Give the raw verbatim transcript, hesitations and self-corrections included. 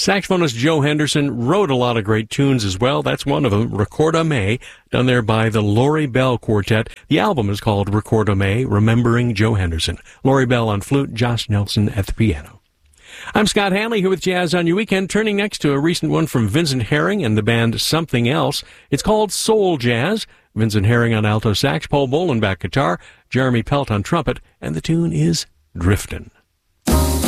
Saxophonist Joe Henderson wrote a lot of great tunes as well. That's one of them, Record-a-May, done there by the Laurie Bell Quartet. The album is called Record-a-May, Remembering Joe Henderson. Laurie Bell on flute, Josh Nelson at the piano. I'm Scott Hanley here with Jazz on Your Weekend, turning next to a recent one from Vincent Herring and the band Something Else. It's called Soul Jazz. Vincent Herring on alto sax, Paul Bolenbach guitar, Jeremy Pelt on trumpet, and the tune is Driftin'.